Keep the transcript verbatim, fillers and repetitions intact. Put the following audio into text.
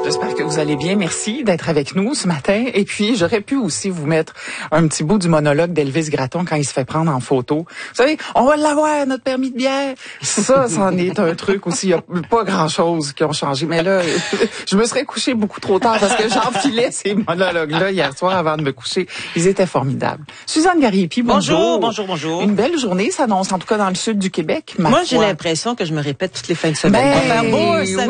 J'espère que vous allez bien. Merci d'être avec nous ce matin. Et puis, j'aurais pu aussi vous mettre un petit bout du monologue d'Elvis Gratton quand il se fait prendre en photo. Vous savez, on va l'avoir, notre permis de bière. Ça, c'en est un truc aussi. Il n'y a pas grand-chose qui ont changé. Mais là, je me serais couché beaucoup trop tard parce que j'enfilais ces monologues-là hier soir avant de me coucher. Ils étaient formidables. Suzanne Gariépy, bonjour. Bonjour, bonjour, bonjour. Une belle journée s'annonce, en tout cas dans le sud du Québec. Moi, j'ai foi. l'impression que je me répète toutes les fins de semaine. Ben, On va faire beau, oui.